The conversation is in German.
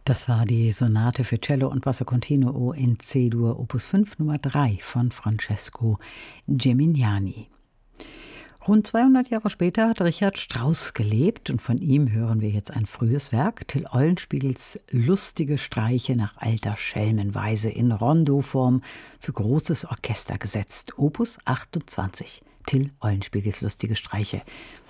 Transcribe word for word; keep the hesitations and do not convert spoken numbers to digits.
Das war die Sonate für Cello und Basso Continuo in C-Dur Opus fünf Nummer drei von Francesco Gemignani. Rund zweihundert Jahre später hat Richard Strauss gelebt und von ihm hören wir jetzt ein frühes Werk, Till Eulenspiegels Lustige Streiche nach alter Schelmenweise in Rondoform für großes Orchester gesetzt, Opus achtundzwanzig. Till Eulenspiegels Lustige Streiche.